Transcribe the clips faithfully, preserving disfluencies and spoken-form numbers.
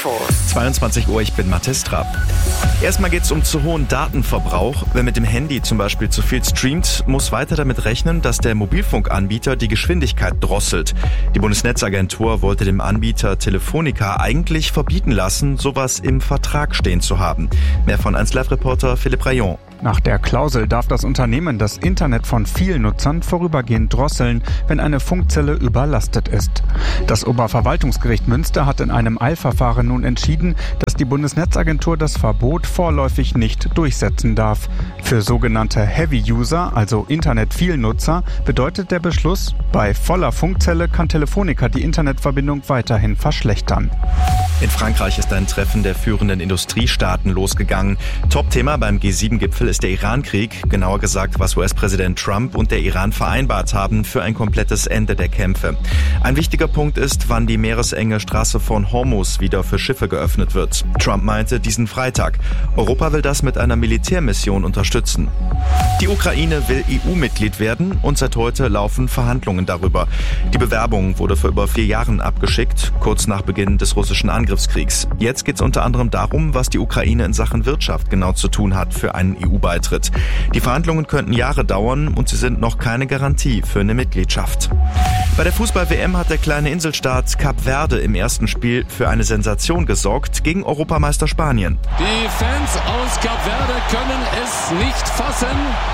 Infos. zweiundzwanzig Uhr, ich bin Mathis Trapp. Erstmal geht es um zu hohen Datenverbrauch. Wer mit dem Handy zum Beispiel zu viel streamt, muss weiter damit rechnen, dass der Mobilfunkanbieter die Geschwindigkeit drosselt. Die Bundesnetzagentur wollte dem Anbieter Telefonica eigentlich verbieten lassen, sowas im Vertrag stehen zu haben. Mehr von eins Live-Reporter Philipp Rayon. Nach der Klausel darf das Unternehmen das Internet von vielen Nutzern vorübergehend drosseln, wenn eine Funkzelle überlastet ist. Das Oberverwaltungsgericht Münster hat in einem Eilverfahren nun entschieden, dass die Bundesnetzagentur das Verbot vorläufig nicht durchsetzen darf. Für sogenannte Heavy-User, also Internet-Vielnutzer, bedeutet der Beschluss, bei voller Funkzelle kann Telefonica die Internetverbindung weiterhin verschlechtern. In Frankreich ist ein Treffen der führenden Industriestaaten losgegangen. Top-Thema beim G sieben Gipfel ist der Iran-Krieg, genauer gesagt, was U S-Präsident Trump und der Iran vereinbart haben für ein komplettes Ende der Kämpfe. Ein wichtiger Punkt ist, wann die meeresenge Straße von Hormuz wieder für Schiffe geöffnet wird. Trump meinte diesen Freitag. Europa will das mit einer Militärmission unterstützen. Die Ukraine will E U-Mitglied werden und seit heute laufen Verhandlungen darüber. Die Bewerbung wurde vor über vier Jahren abgeschickt, kurz nach Beginn des russischen Angriffskriegs. Jetzt geht es unter anderem darum, was die Ukraine in Sachen Wirtschaft genau zu tun hat für einen E U-Beitritt. Die Verhandlungen könnten Jahre dauern und sie sind noch keine Garantie für eine Mitgliedschaft. Bei der Fußball-W M hat der kleine Inselstaat Kap Verde im ersten Spiel für eine Sensation gesorgt gegen Europameister Spanien. Die Fans aus Kap Verde können es nicht fassen.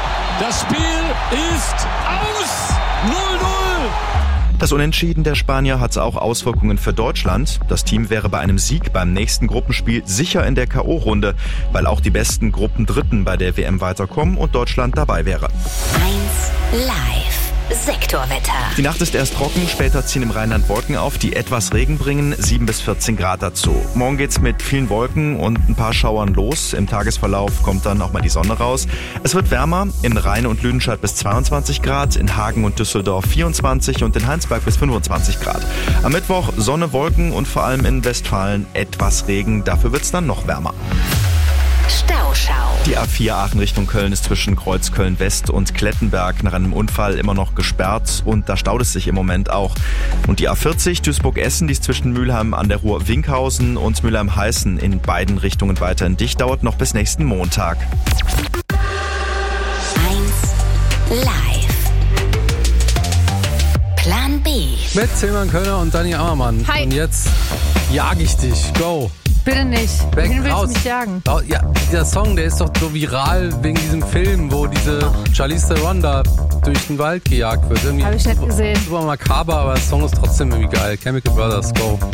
Das Spiel ist aus! null null! Das Unentschieden der Spanier hat auch Auswirkungen für Deutschland. Das Team wäre bei einem Sieg beim nächsten Gruppenspiel sicher in der K O-Runde, weil auch die besten Gruppendritten bei der W M weiterkommen und Deutschland dabei wäre. eins Live. Sektorwetter. Die Nacht ist erst trocken, später ziehen im Rheinland Wolken auf, die etwas Regen bringen, sieben bis vierzehn Grad dazu. Morgen geht's mit vielen Wolken und ein paar Schauern los. Im Tagesverlauf kommt dann auch mal die Sonne raus. Es wird wärmer, in Rheine und Lüdenscheid bis zweiundzwanzig Grad, in Hagen und Düsseldorf vierundzwanzig und in Heinsberg bis fünfundzwanzig Grad. Am Mittwoch Sonne, Wolken und vor allem in Westfalen etwas Regen, dafür wird's dann noch wärmer. Stauschau. Die A vier Aachen Richtung Köln ist zwischen Kreuzköln West und Klettenberg nach einem Unfall immer noch gesperrt und da staut es sich im Moment auch. Und die A vierzig Duisburg-Essen, die ist zwischen Mülheim an der Ruhr-Winkhausen und Mülheim-Heißen in beiden Richtungen weiterhin dicht, dauert noch bis nächsten Montag. eins Live. Plan B. Mit Tilman Kölner und Dani Ammermann. Hi. Und jetzt jag ich dich. Go. Bitte nicht. Weg, Wohin willst raus. du mich jagen? Ja, dieser Song, der ist doch so viral wegen diesem Film, wo diese Charlize Theron da durch den Wald gejagt wird. Irgendwie Hab ich nicht gesehen. Super makaber, aber der Song ist trotzdem irgendwie geil. Chemical Brothers, go.